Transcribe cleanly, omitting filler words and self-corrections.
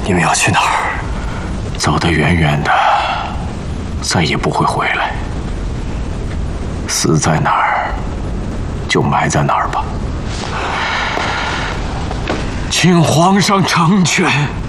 你们要去哪儿？ 走得远远的，再也不会回来。死在哪儿，就埋在哪儿吧。请皇上成全。